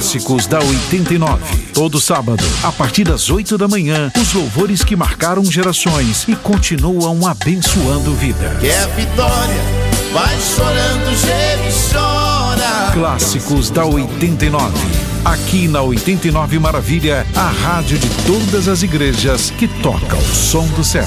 Clássicos da 89. Todo sábado, a partir das 8 da manhã, os louvores que marcaram gerações e continuam abençoando vidas. Que é vitória, vai chorando, geme e chora. Clássicos da 89. Aqui na 89 Maravilha, a rádio de todas as igrejas que toca o som do céu.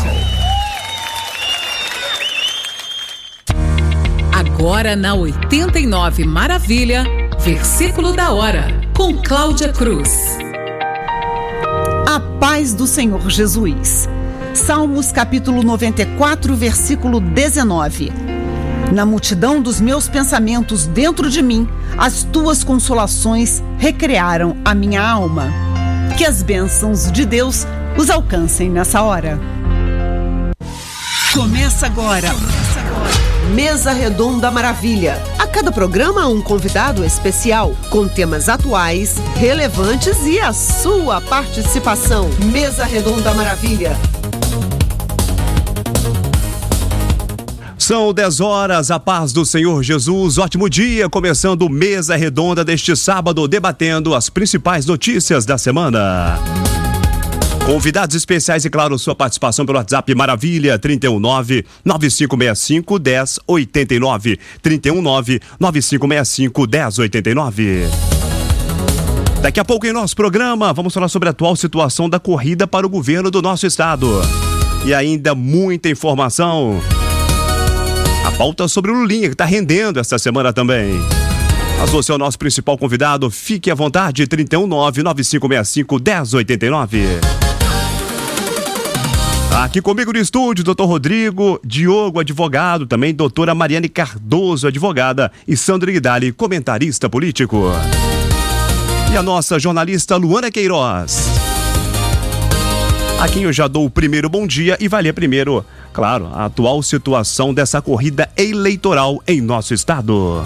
Agora na 89 Maravilha, versículo da hora, com Cláudia Cruz. A paz do Senhor Jesus. Salmos capítulo 94, versículo 19. Na multidão dos meus pensamentos dentro de mim, as tuas consolações recrearam a minha alma. Que as bênçãos de Deus os alcancem nessa hora. Começa agora. Mesa Redonda Maravilha. A cada programa, um convidado especial, com temas atuais, relevantes e a sua participação. Mesa Redonda Maravilha. São 10 horas, a paz do Senhor Jesus, ótimo dia, começando Mesa Redonda deste sábado, debatendo as principais notícias da semana. Convidados especiais e, claro, sua participação pelo WhatsApp Maravilha, 319-9565-1089, 319-9565-1089. Daqui a pouco em nosso programa, vamos falar sobre a atual situação da corrida para o governo do nosso estado. E ainda muita informação. A pauta sobre o Lulinha, que está rendendo esta semana também. Mas você é o nosso principal convidado, fique à vontade, 319-9565-1089. Aqui comigo no estúdio, doutor Rodrigo Diogo, advogado, também doutora Mariane Cardoso, advogada, e Sandro Guidali, comentarista político. E a nossa jornalista Luana Queiroz. A quem eu já dou o primeiro bom dia e vai ler primeiro, claro, a atual situação dessa corrida eleitoral em nosso estado.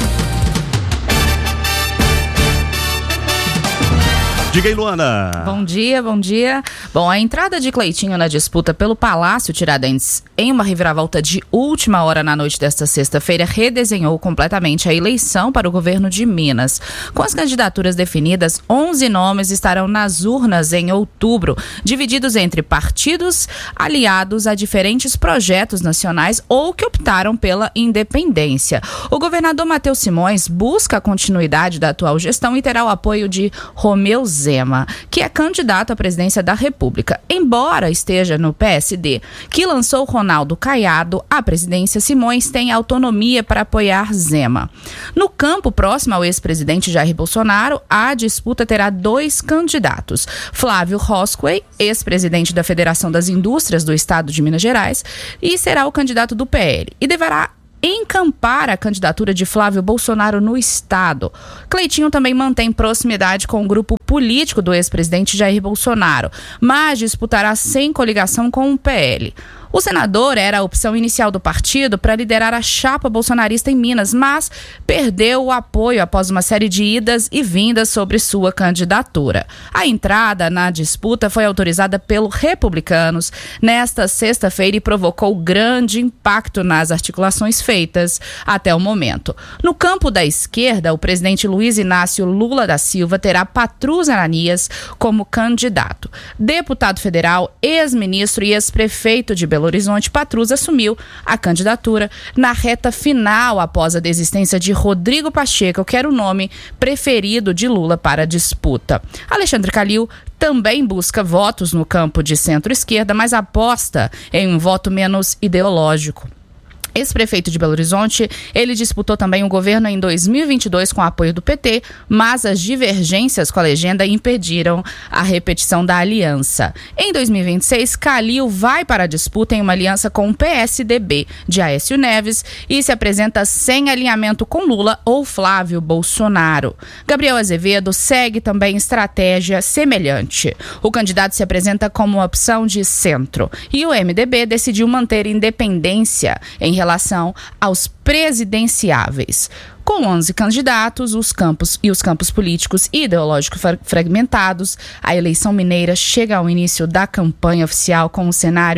Diga aí, Luana. Bom dia, bom dia. Bom, a entrada de Cleitinho na disputa pelo Palácio Tiradentes em uma reviravolta de última hora na noite desta sexta-feira redesenhou completamente a eleição para o governo de Minas. Com as candidaturas definidas, 11 nomes estarão nas urnas em outubro, divididos entre partidos aliados a diferentes projetos nacionais ou que optaram pela independência. O governador Matheus Simões busca a continuidade da atual gestão e terá o apoio de Romeu Zema, que é candidato à presidência da República. Embora esteja no PSD, que lançou Ronaldo Caiado à presidência, Simões tem autonomia para apoiar Zema. No campo próximo ao ex-presidente Jair Bolsonaro, a disputa terá 2 candidatos. Flávio Rosquey, ex-presidente da Federação das Indústrias do Estado de Minas Gerais, e será o candidato do PL, e deverá encampar a candidatura de Flávio Bolsonaro no estado. Cleitinho também mantém proximidade com o grupo político do ex-presidente Jair Bolsonaro, mas disputará sem coligação com o PL. O senador era a opção inicial do partido para liderar a chapa bolsonarista em Minas, mas perdeu o apoio após uma série de idas e vindas sobre sua candidatura. A entrada na disputa foi autorizada pelos republicanos nesta sexta-feira e provocou grande impacto nas articulações feitas até o momento. No campo da esquerda, o presidente Luiz Inácio Lula da Silva terá Patrus Ananias como candidato. Deputado federal, ex-ministro e ex-prefeito de Belo Horizonte, Patrus assumiu a candidatura na reta final após a desistência de Rodrigo Pacheco, que era o nome preferido de Lula para a disputa. Alexandre Calil também busca votos no campo de centro-esquerda, mas aposta em um voto menos ideológico. Ex-prefeito de Belo Horizonte, ele disputou também o governo em 2022 com apoio do PT, mas as divergências com a legenda impediram a repetição da aliança. Em 2026, Calil vai para a disputa em uma aliança com o PSDB de Aécio Neves e se apresenta sem alinhamento com Lula ou Flávio Bolsonaro. Gabriel Azevedo segue também estratégia semelhante. O candidato se apresenta como uma opção de centro e o MDB decidiu manter independência em relação aos presidenciáveis. Com 11 candidatos, os campos políticos e ideológicos fragmentados, a eleição mineira chega ao início da campanha oficial com um cenário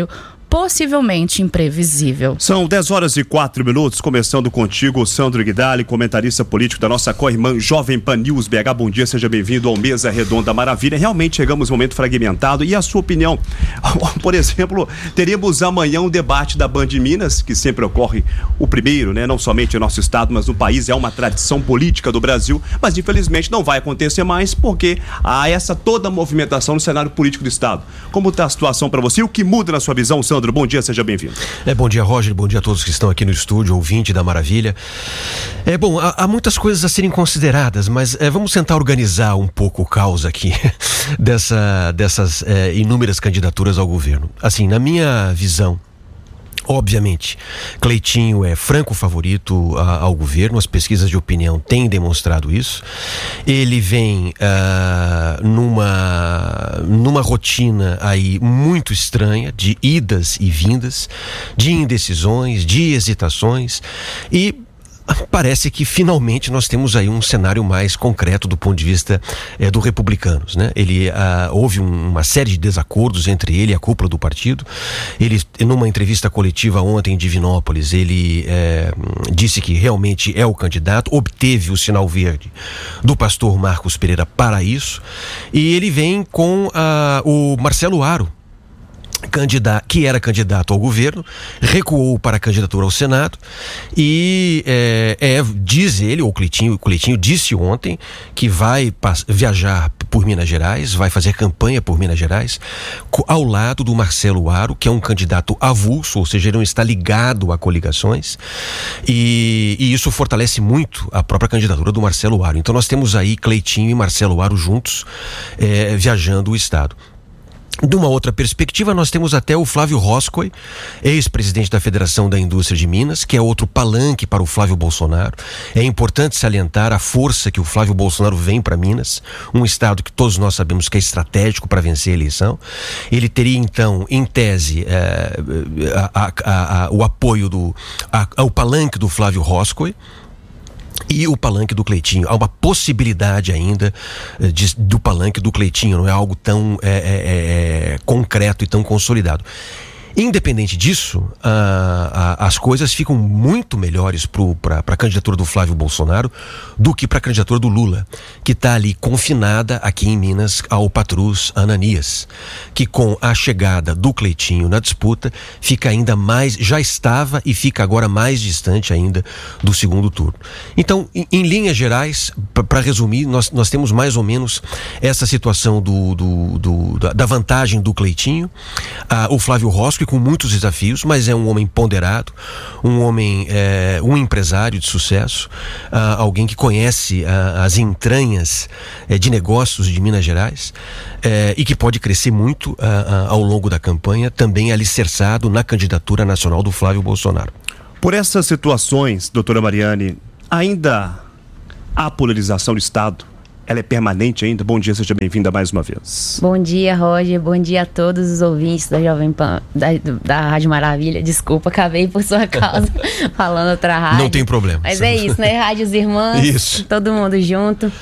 possivelmente imprevisível. São 10h04, começando contigo, Sandro Guidali, comentarista político da nossa co-irmã Jovem Pan News BH. Bom dia, seja bem-vindo ao Mesa Redonda Maravilha. Realmente chegamos num momento fragmentado. E a sua opinião? Por exemplo, teríamos amanhã um debate da Band de Minas, que sempre ocorre o primeiro, né? Não somente no nosso estado, mas no país. É uma tradição política do Brasil, mas infelizmente não vai acontecer mais porque há essa toda a movimentação no cenário político do estado. Como está a situação para você? O que muda na sua visão, Sandro? Bom dia, seja bem-vindo. Bom dia, Roger, bom dia a todos que estão aqui no estúdio, ouvinte da Maravilha. Bom, há muitas coisas a serem consideradas, mas vamos tentar organizar um pouco o caos aqui dessas inúmeras candidaturas ao governo. Assim, na minha visão, obviamente, Cleitinho é franco favorito ao governo, as pesquisas de opinião têm demonstrado isso. Ele vem numa rotina aí muito estranha, de idas e vindas, de indecisões, de hesitações, e parece que finalmente nós temos aí um cenário mais concreto do ponto de vista do Republicanos, né? Houve uma série de desacordos entre ele e a cúpula do partido. Ele, numa entrevista coletiva ontem em Divinópolis, ele disse que realmente é o candidato, obteve o sinal verde do pastor Marcos Pereira para isso, e ele vem com o Marcelo Aro, que era candidato ao governo, recuou para a candidatura ao Senado e diz ele, o Cleitinho disse ontem que vai viajar por Minas Gerais, vai fazer campanha por Minas Gerais ao lado do Marcelo Aro, que é um candidato avulso, ou seja, ele não está ligado a coligações, e isso fortalece muito a própria candidatura do Marcelo Aro. Então nós temos aí Cleitinho e Marcelo Aro juntos viajando o estado. De uma outra perspectiva, nós temos até o Flávio Roscoe, ex-presidente da Federação da Indústria de Minas, que é outro palanque para o Flávio Bolsonaro. É importante salientar a força que o Flávio Bolsonaro vem para Minas, um estado que todos nós sabemos que é estratégico para vencer a eleição. Ele teria, então, em tese, o apoio ao palanque do Flávio Roscoe e o palanque do Cleitinho. Há uma possibilidade ainda do palanque do Cleitinho, não é algo tão concreto e tão consolidado. Independente disso, as coisas ficam muito melhores para a candidatura do Flávio Bolsonaro do que para a candidatura do Lula, que está ali confinada aqui em Minas ao patrus Ananias, que com a chegada do Cleitinho na disputa fica ainda mais, já estava e fica agora mais distante ainda do segundo turno. Então, em linhas gerais, para resumir, nós temos mais ou menos essa situação da vantagem do Cleitinho, o Flávio Roscoe com muitos desafios, mas é um homem ponderado, um homem, um empresário de sucesso, alguém que conhece as entranhas de negócios de Minas Gerais e que pode crescer muito ao longo da campanha, também alicerçado na candidatura nacional do Flávio Bolsonaro. Por essas situações, doutora Mariane, ainda há polarização do Estado? Ela é permanente ainda? Bom dia, seja bem-vinda mais uma vez. Bom dia, Roger. Bom dia a todos os ouvintes da Jovem Pan, da Rádio Maravilha. Desculpa, acabei por sua causa falando outra rádio. Não tem problema. Mas é isso, né? Rádios Irmãs, isso. Todo mundo junto.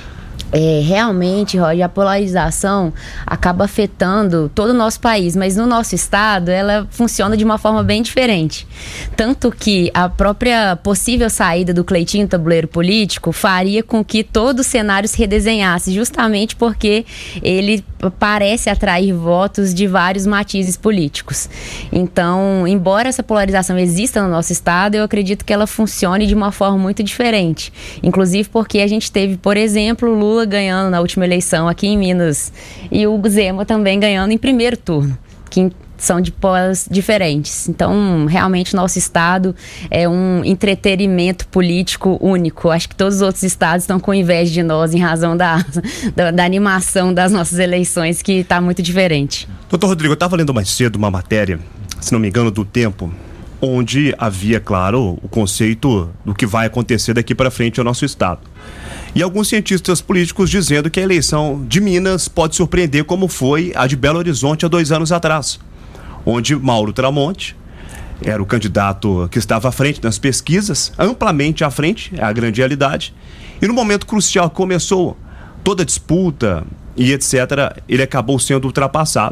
Realmente, Roger, a polarização acaba afetando todo o nosso país, mas no nosso estado ela funciona de uma forma bem diferente. Tanto que a própria possível saída do Cleitinho, tabuleiro político, faria com que todo o cenário se redesenhasse, justamente porque ele parece atrair votos de vários matizes políticos. Então, embora essa polarização exista no nosso estado, eu acredito que ela funcione de uma forma muito diferente. Inclusive porque a gente teve, por exemplo, o Lula ganhando na última eleição aqui em Minas e o Zema também ganhando em primeiro turno, que são de polos diferentes. Então, realmente, nosso estado é um entretenimento político único. Acho que todos os outros estados estão com inveja de nós em razão da animação das nossas eleições, que está muito diferente. Doutor Rodrigo, eu estava lendo mais cedo uma matéria, se não me engano, do Tempo, onde havia, claro, o conceito do que vai acontecer daqui para frente ao nosso estado. E alguns cientistas políticos dizendo que a eleição de Minas pode surpreender como foi a de Belo Horizonte há 2 anos atrás, onde Mauro Tramonte era o candidato que estava à frente nas pesquisas, amplamente à frente, é a grande realidade, e no momento crucial que começou toda a disputa e etc., ele acabou sendo ultrapassado.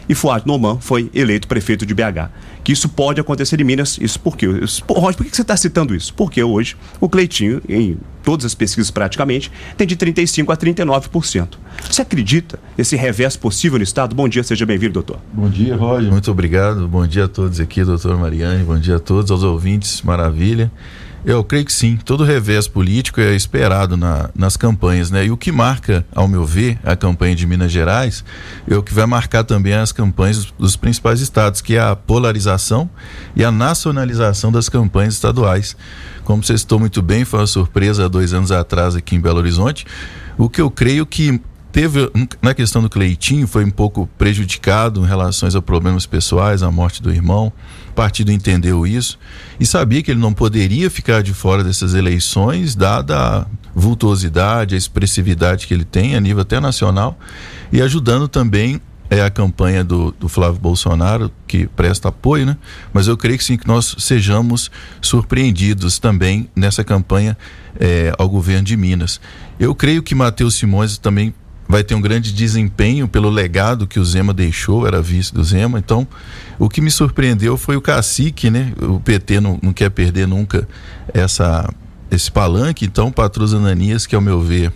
e Fuad Noman foi eleito prefeito de BH. Que isso pode acontecer em Minas, isso por quê? Roger, por que você está citando isso? Porque hoje o Cleitinho, em todas as pesquisas praticamente, tem de 35% a 39%. Você acredita nesse revés possível no Estado? Bom dia, seja bem-vindo, doutor. Bom dia, Roger, muito obrigado. Bom dia a todos aqui, doutora Mariane, bom dia a todos, aos ouvintes, maravilha. Eu creio que sim, todo revés político é esperado nas campanhas, né? E o que marca, ao meu ver, a campanha de Minas Gerais é o que vai marcar também as campanhas dos principais estados, que é a polarização e a nacionalização das campanhas estaduais. Como você citou muito bem, foi uma surpresa há 2 anos atrás aqui em Belo Horizonte. O que eu creio que teve, na questão do Cleitinho, foi um pouco prejudicado em relação a problemas pessoais, a morte do irmão. O partido entendeu isso e sabia que ele não poderia ficar de fora dessas eleições, dada a vultuosidade, a expressividade que ele tem a nível até nacional, e ajudando também a campanha do Flávio Bolsonaro, que presta apoio, né? Mas eu creio que sim, que nós sejamos surpreendidos também nessa campanha ao governo de Minas. Eu creio que Matheus Simões também vai ter um grande desempenho pelo legado que o Zema deixou, era vice do Zema. Então, o que me surpreendeu foi o cacique, né? O PT não quer perder nunca esse palanque. Então, Patrus Ananias, que ao meu ver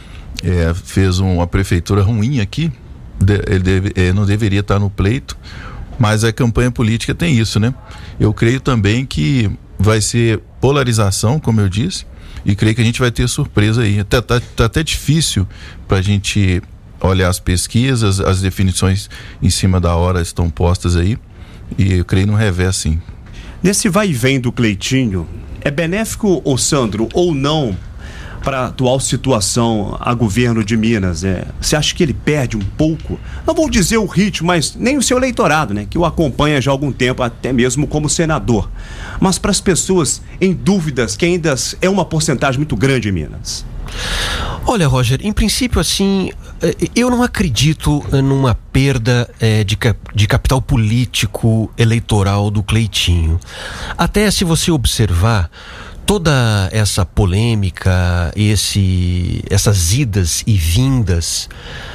fez uma prefeitura ruim aqui, ele não deveria estar no pleito, mas a campanha política tem isso, né? Eu creio também que vai ser polarização, como eu disse, e creio que a gente vai ter surpresa aí. Tá até difícil para a gente olhar as pesquisas, as definições em cima da hora estão postas aí, e eu creio no revés, sim. Nesse vai e vem do Cleitinho, é benéfico, Sandro, ou não, para a atual situação a governo de Minas? Você acha que ele perde um pouco? Não vou dizer o ritmo, mas nem o seu eleitorado, né, que o acompanha já há algum tempo, até mesmo como senador. Mas para as pessoas em dúvidas, que ainda é uma porcentagem muito grande em Minas. Olha, Roger, em princípio, assim, eu não acredito numa perda de capital político eleitoral do Cleitinho. Até se você observar toda essa polêmica, essas idas e vindas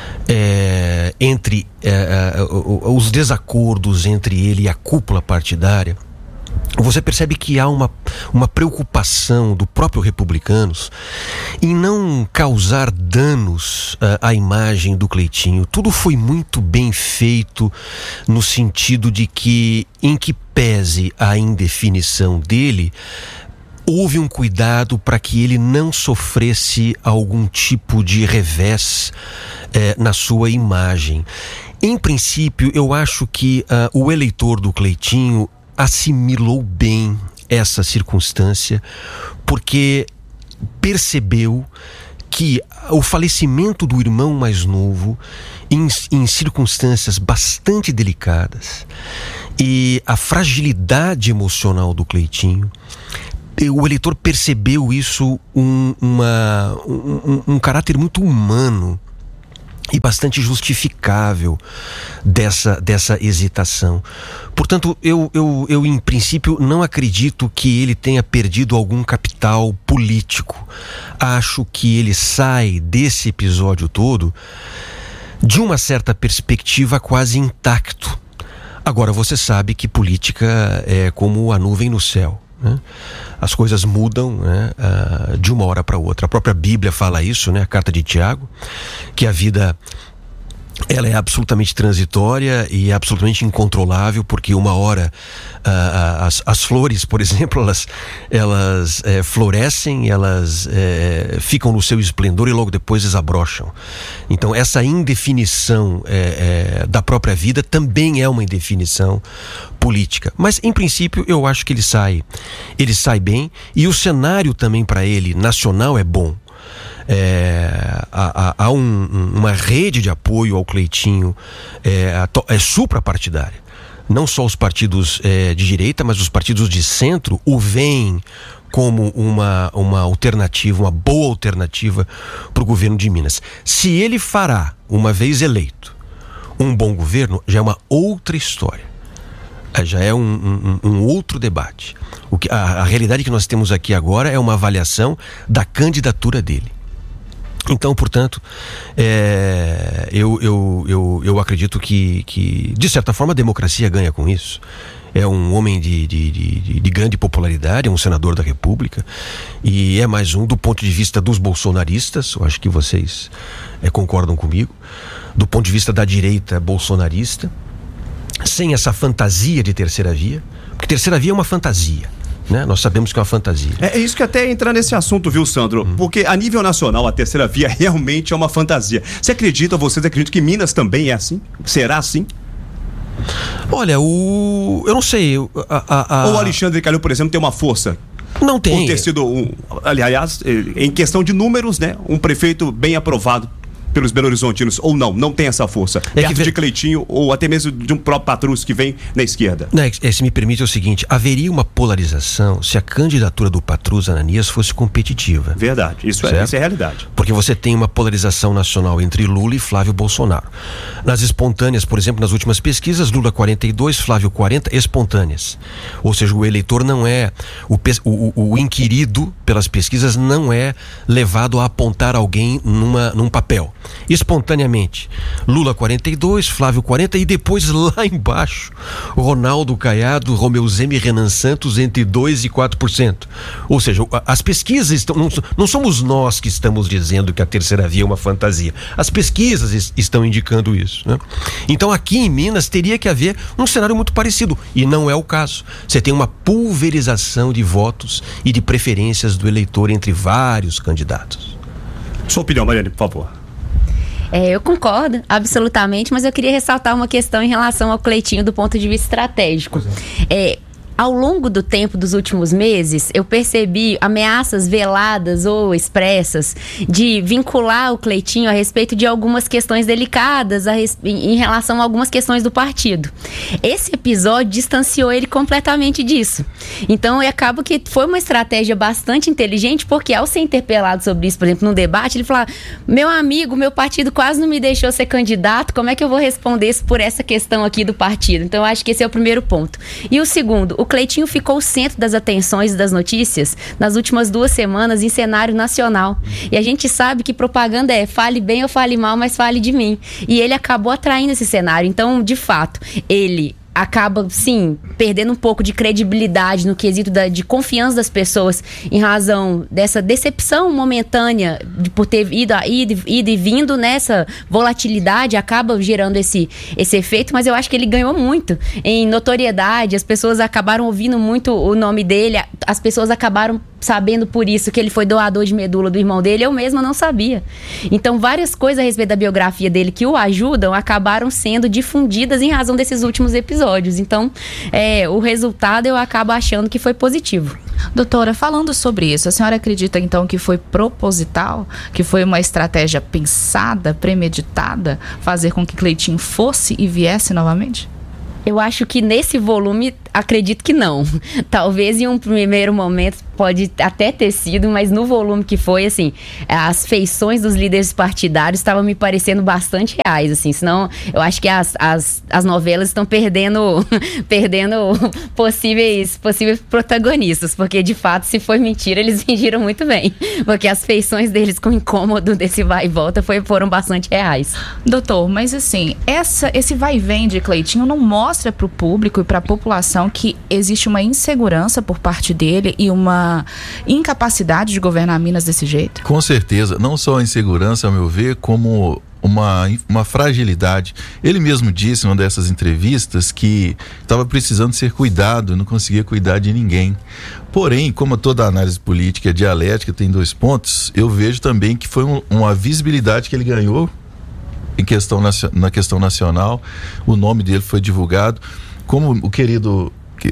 entre os desacordos entre ele e a cúpula partidária, você percebe que há uma preocupação do próprio Republicanos em não causar danos à imagem do Cleitinho. Tudo foi muito bem feito no sentido de que, em que pese a indefinição dele, houve um cuidado para que ele não sofresse algum tipo de revés na sua imagem. Em princípio, eu acho que o eleitor do Cleitinho assimilou bem essa circunstância, porque percebeu que o falecimento do irmão mais novo, em circunstâncias bastante delicadas, e a fragilidade emocional do Cleitinho, o eleitor percebeu isso um caráter muito humano e bastante justificável dessa hesitação. Portanto, eu em princípio não acredito que ele tenha perdido algum capital político. Acho que ele sai desse episódio todo de uma certa perspectiva quase intacto. Agora, você sabe que política é como a nuvem no céu, né? As coisas mudam, né, de uma hora para outra. A própria Bíblia fala isso, né, a carta de Tiago, que a vida ela é absolutamente transitória e absolutamente incontrolável, porque uma hora as flores, por exemplo, elas florescem, elas ficam no seu esplendor e logo depois desabrocham. Então essa indefinição da própria vida também é uma indefinição política. Mas em princípio eu acho que ele sai bem, e o cenário também para ele nacional é bom. Há uma rede de apoio ao Cleitinho suprapartidária. Não só os partidos de direita, mas os partidos de centro o veem como uma alternativa, uma boa alternativa para o governo de Minas. Se ele fará, uma vez eleito, um bom governo, já é uma outra história. Já é um outro debate. A realidade que nós temos aqui agora é uma avaliação da candidatura dele. Então, portanto, eu acredito que, de certa forma, a democracia ganha com isso. É um homem de grande popularidade, é um senador da República, e é mais um do ponto de vista dos bolsonaristas. Eu acho que vocês concordam comigo. Do ponto de vista da direita bolsonarista, sem essa fantasia de terceira via, porque terceira via é uma fantasia. Né? Nós sabemos que é uma fantasia. É isso que até entrar nesse assunto, viu, Sandro? Porque a nível nacional a terceira via realmente é uma fantasia. Vocês acreditam que Minas também é assim? Será assim? Olha, eu não sei. Ou o Alexandre Calil, por exemplo, tem uma força? Não tem. Por ter sido, aliás, em questão de números, né? Um prefeito bem aprovado pelos belo-horizontinos, ou não tem essa força, perto de Cleitinho, ou até mesmo de um próprio Patrus que vem na esquerda. Se me permite, é o seguinte: haveria uma polarização se a candidatura do Patrus Ananias fosse competitiva. Verdade, isso é realidade. Porque você tem uma polarização nacional entre Lula e Flávio Bolsonaro. Nas espontâneas, por exemplo, nas últimas pesquisas, Lula 42, Flávio 40, espontâneas. Ou seja, o eleitor não é, o inquirido pelas pesquisas não é levado a apontar alguém num papel. Espontaneamente, Lula 42, Flávio 40, e depois lá embaixo, Ronaldo Caiado, Romeu Zema e Renan Santos entre 2% e 4%. Ou seja, as pesquisas estão, não somos nós que estamos dizendo que a terceira via é uma fantasia. As pesquisas estão indicando isso, né? Então aqui em Minas teria que haver um cenário muito parecido, e não é o caso. Você tem uma pulverização de votos e de preferências do eleitor entre vários candidatos. Sua opinião, Mariane, por favor. Eu concordo, absolutamente, mas eu queria ressaltar uma questão em relação ao Cleitinho do ponto de vista estratégico. Ao longo do tempo dos últimos meses, eu percebi ameaças veladas ou expressas de vincular o Cleitinho a respeito de algumas questões delicadas em relação a algumas questões do partido. Esse episódio distanciou ele completamente disso. Então, acaba que foi uma estratégia bastante inteligente, porque ao ser interpelado sobre isso, por exemplo, num debate, ele falou: meu amigo, meu partido quase não me deixou ser candidato, como é que eu vou responder isso por essa questão aqui do partido? Então, eu acho que esse é o primeiro ponto. E o segundo, o Cleitinho ficou o centro das atenções e das notícias nas últimas 2 semanas em cenário nacional. E a gente sabe que propaganda fale bem ou fale mal, mas fale de mim. E ele acabou atraindo esse cenário. Então, de fato, ele acaba, sim, perdendo um pouco de credibilidade no quesito de confiança das pessoas em razão dessa decepção momentânea por ter ido e vindo nessa volatilidade, acaba gerando esse efeito, mas eu acho que ele ganhou muito em notoriedade, as pessoas acabaram ouvindo muito o nome dele, as pessoas acabaram sabendo por isso que ele foi doador de medula do irmão dele, eu mesma não sabia. Então, várias coisas a respeito da biografia dele que o ajudam acabaram sendo difundidas em razão desses últimos episódios. Então, o resultado eu acabo achando que foi positivo. Doutora, falando sobre isso, a senhora acredita então que foi proposital, que foi uma estratégia pensada, premeditada, fazer com que Cleitinho fosse e viesse novamente? Eu acho que nesse volume, acredito que não. Talvez em um primeiro momento pode até ter sido, mas no volume que foi, assim, as feições dos líderes partidários estavam me parecendo bastante reais, assim, senão eu acho que as novelas estão perdendo possíveis protagonistas, porque de fato, se foi mentira, eles fingiram muito bem, porque as feições deles com o incômodo desse vai e volta foram bastante reais. Doutor, mas assim, esse vai e vem de Cleitinho não mostra para o público e para a população que existe uma insegurança por parte dele e uma incapacidade de governar Minas desse jeito? Com certeza, não só a insegurança, ao meu ver, como uma fragilidade. Ele mesmo disse em uma dessas entrevistas que estava precisando ser cuidado, não conseguia cuidar de ninguém. Porém, como toda análise política dialética tem 2 pontos, eu vejo também que foi uma visibilidade que ele ganhou na questão nacional. O nome dele foi divulgado, como o querido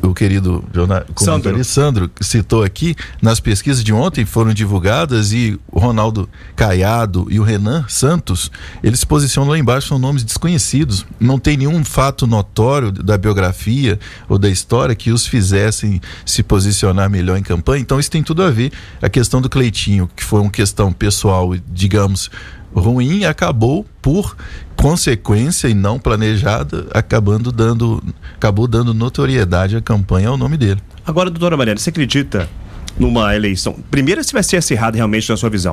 Sandro citou aqui, nas pesquisas de ontem foram divulgadas, e o Ronaldo Caiado e o Renan Santos, eles se posicionam lá embaixo, são nomes desconhecidos, não tem nenhum fato notório da biografia ou da história que os fizessem se posicionar melhor em campanha. Então isso tem tudo a ver. A questão do Cleitinho, que foi uma questão pessoal, digamos, ruim, acabou por consequência e não planejada, acabou dando notoriedade à campanha ao nome dele. Agora, doutora Mariane, você acredita numa eleição? Primeiro, se vai ser acirrada realmente na sua visão.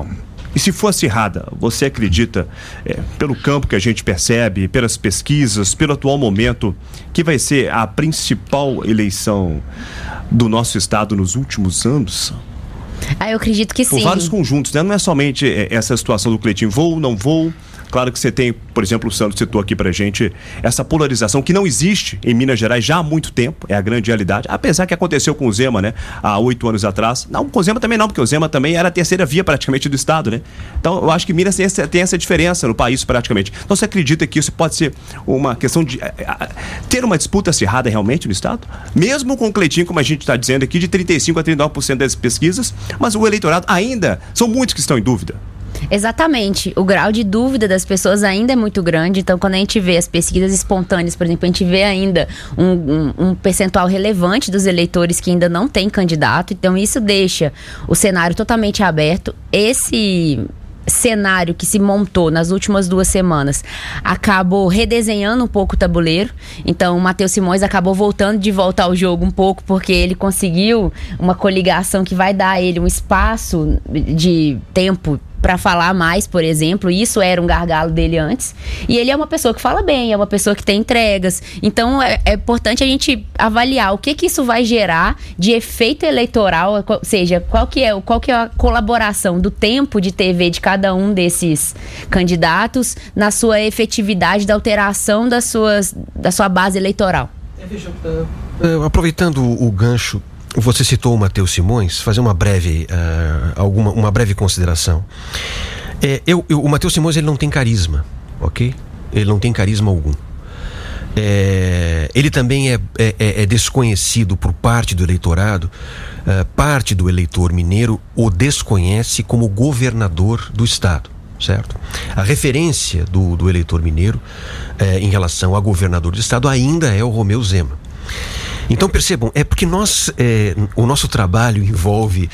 E se for acirrada, você acredita, pelo campo que a gente percebe, pelas pesquisas, pelo atual momento, que vai ser a principal eleição do nosso estado nos últimos anos? Eu acredito que sim. Por vários conjuntos, né? Não é somente essa situação do Cleitinho, vou, não vou. Claro que você tem, por exemplo, o Sandro citou aqui pra gente, essa polarização que não existe em Minas Gerais já há muito tempo, é a grande realidade, apesar que aconteceu com o Zema, né, há 8 anos atrás. Não, com o Zema também não, porque o Zema também era a terceira via praticamente do estado, né? Então eu acho que Minas tem essa diferença no país praticamente. Então você acredita que isso pode ser uma questão de ter uma disputa acirrada realmente no estado? Mesmo com o Cleitinho, como a gente está dizendo aqui, de 35% a 39% das pesquisas, mas o eleitorado ainda, são muitos que estão em dúvida. Exatamente, o grau de dúvida das pessoas ainda é muito grande. Então quando a gente vê as pesquisas espontâneas, por exemplo, a gente vê ainda um percentual relevante dos eleitores que ainda não tem candidato. Então isso deixa o cenário totalmente aberto. Esse cenário que se montou nas últimas 2 semanas acabou redesenhando um pouco o tabuleiro. Então o Matheus Simões acabou voltando de volta ao jogo um pouco, porque ele conseguiu uma coligação que vai dar a ele um espaço de tempo para falar mais, por exemplo. Isso era um gargalo dele antes. E ele é uma pessoa que fala bem, é uma pessoa que tem entregas. Então é importante a gente avaliar o que isso vai gerar de efeito eleitoral, ou seja, qual que é a colaboração do tempo de TV de cada um desses candidatos na sua efetividade da alteração da sua base eleitoral. Aproveitando o gancho, você citou o Matheus Simões, fazer uma breve consideração. O Matheus Simões, ele não tem carisma, ok? Ele não tem carisma algum. Ele também é desconhecido por parte do eleitorado. Parte do eleitor mineiro o desconhece como governador do estado, certo? A referência do eleitor mineiro em relação a governador do estado ainda é o Romeu Zema. Então percebam, é porque o nosso trabalho envolve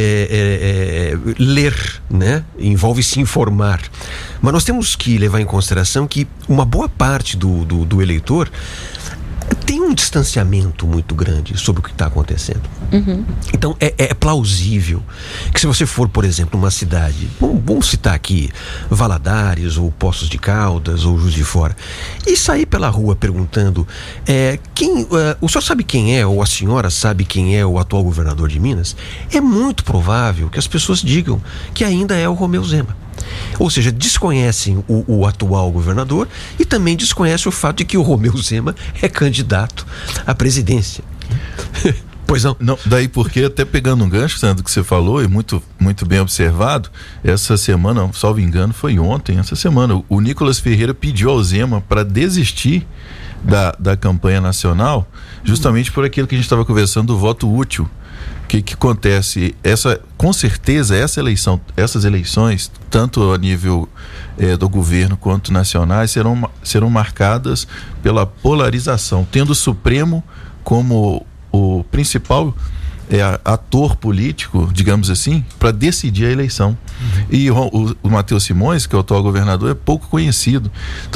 ler, né? Envolve se informar. Mas nós temos que levar em consideração que uma boa parte do eleitor tem um distanciamento muito grande sobre o que está acontecendo. Uhum. Então é plausível que, se você for, por exemplo, uma cidade, vamos citar aqui Valadares ou Poços de Caldas ou Juiz de Fora, e sair pela rua perguntando o senhor sabe quem é, ou a senhora sabe quem é o atual governador de Minas, é muito provável que as pessoas digam que ainda é o Romeu Zema. Ou seja, desconhecem o atual governador e também desconhecem o fato de que o Romeu Zema é candidato à presidência. Pois não? Não, daí porque, até pegando um gancho, Sandro, que você falou, e muito, muito bem observado, essa semana, salvo engano, foi ontem, essa semana, o Nicolas Ferreira pediu ao Zema para desistir da campanha nacional, justamente por aquilo que a gente estava conversando do voto útil. O que acontece? Com certeza essas eleições, tanto a nível do governo quanto nacionais, serão marcadas pela polarização, tendo o Supremo como o principal ator político, digamos assim, para decidir a eleição. Uhum. E o Matheus Simões, que é o atual governador, é pouco conhecido. Então